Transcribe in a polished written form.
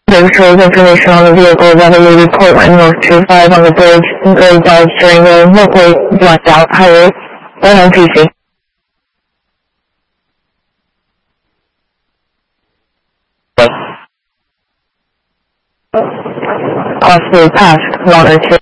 There shows information on the vehicle evaluated Portland North 25 on the bridge, early dive steering wheel, no plate, blacked out, highway, 1 Possibly past 1 or 2.